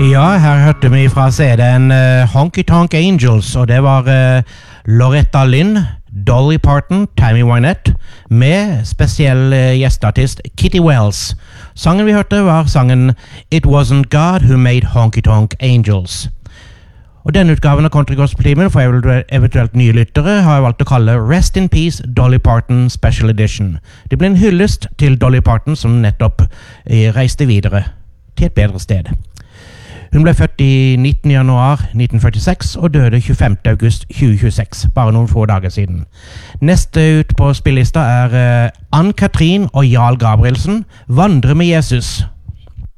Ja, her hørte vi fra CD-en Honky Tonk Angels, og det var Loretta Lynn, Dolly Parton, Tammy Wynette, med spesiell gjestartist Kitty Wells. Sangen vi hørte var sangen It Wasn't God Who Made Honky Tonk Angels. Og denne utgaven av Country Gospel Timen for eventuelt nye lyttere har jeg valgt å kalle Rest in Peace Dolly Parton Special Edition. Det ble en hyllest til Dolly Parton som nettopp reiste videre til et bedre sted. Hun ble født i 19. januar 1946 og døde 25. august 2026, bare noen få dager siden. Neste ut på spillelista er Ann-Katrin og Jarl Gabrielsen, Vandre med Jesus.